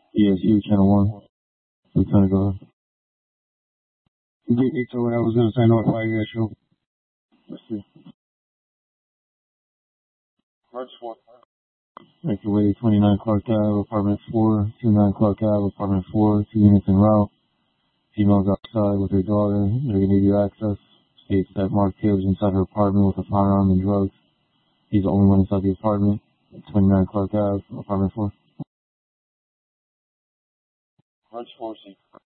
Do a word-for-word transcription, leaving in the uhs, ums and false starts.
E S U Channel one. Lieutenant, go ahead. You told what I was going to say, notify you, show. Let's see. March fourth. Make your way to twenty-nine Clark Ave, apartment four, twenty-nine Clark Ave, apartment four, two units en route. Female's outside with her daughter. They're going to give you access. States that Mark Taylor's inside her apartment with a firearm and drugs. He's the only one inside the apartment. twenty-nine Clark Ave, apartment four. March fourth.